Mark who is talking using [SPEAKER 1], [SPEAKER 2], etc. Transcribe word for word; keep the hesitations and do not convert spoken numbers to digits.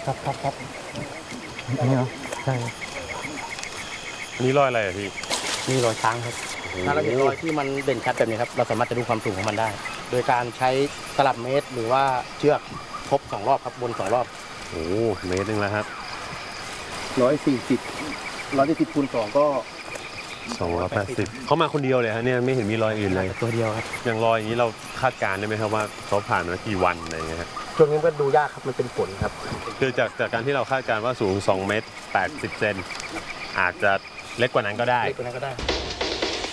[SPEAKER 1] ครับครับครับอันนี้เหรอใช่
[SPEAKER 2] อันนี้รอยอะไรอะพี่
[SPEAKER 1] นี่รอยช้างครับถ้าเราเห็นรอยที่มันเด่นชัดแบบนี้ครับเราสามารถจะดูความสูงของมันได้ โดยการใช้ตลับเมตรหรือว่าเชือกครบสองรอบครับวนสองรอบ
[SPEAKER 2] โอ้เมตรหนึ่งแล้วครับ
[SPEAKER 1] ร้อยสี่สิบร้อยสี่สิบคูณสองก็
[SPEAKER 2] สองร้อยแปดสิบเขามาคนเดียวเลยฮะเนี่ยไม่เห็นมีรอยอื่นเลย
[SPEAKER 1] ตัวเดียวครับ
[SPEAKER 2] อย่างรอยอย่างนี้เราคาดการณ์ได้ไหมครับว่าเขาผ่านมากี่วันอะไรอย่างเงี้ยครับ
[SPEAKER 1] ช่วงนี้ก็ดูยากครับมันเป็นฝนครับ
[SPEAKER 2] คือจากจากการที่เราคาดการณ์ว่าสูงสองเมตรแปดสิบเซนอาจจะเล็กกว่านั้นก็ได้
[SPEAKER 1] เล็กกว่านั้นก็ได้